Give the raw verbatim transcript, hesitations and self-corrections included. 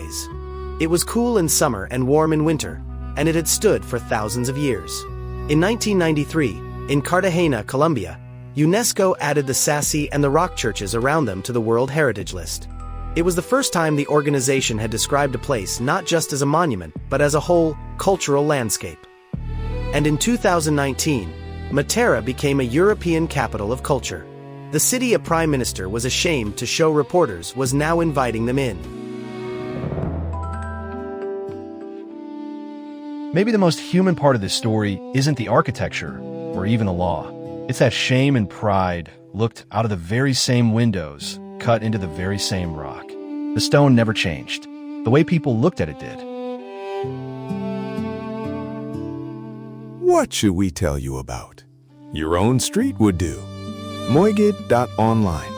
days. It was cool in summer and warm in winter, and it had stood for thousands of years. In nineteen ninety-three, in Cartagena, Colombia, UNESCO added the Sassi and the rock churches around them to the World Heritage List. It was the first time the organization had described a place not just as a monument, but as a whole, cultural landscape. And in two thousand nineteen, Matera became a European capital of culture. The city a prime minister was ashamed to show reporters was now inviting them in. Maybe the most human part of this story isn't the architecture or even the law. It's that shame and pride looked out of the very same windows, cut into the very same rock. The stone never changed. The way people looked at it did. What should we tell you about? Your own street would do. Moigid dot online